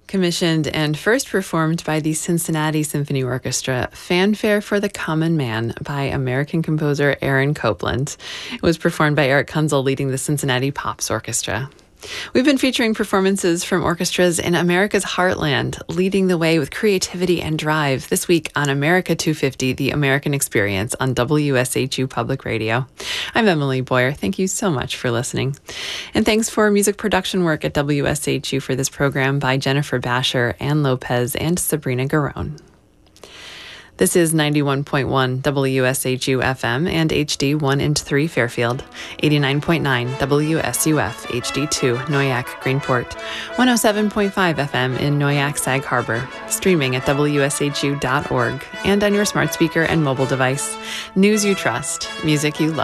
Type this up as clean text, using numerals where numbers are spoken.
Commissioned and first performed by the Cincinnati Symphony Orchestra, Fanfare for the Common Man by American composer Aaron Copland. It was performed by Eric Kunzel leading the Cincinnati Pops Orchestra. We've been featuring performances from orchestras in America's heartland, leading the way with creativity and drive this week on America 250, The American Experience on WSHU Public Radio. I'm Emily Boyer. Thank you so much for listening. And thanks for music production work at WSHU for this program by Jennifer Basher, Ann Lopez, and Sabrina Garone. This is 91.1 WSHU FM and HD 1 and 3 Fairfield, 89.9 WSUF HD2 Noyac Greenport, 107.5 FM in Noyac Sag Harbor, streaming at WSHU.org and on your smart speaker and mobile device. News you trust, music you love.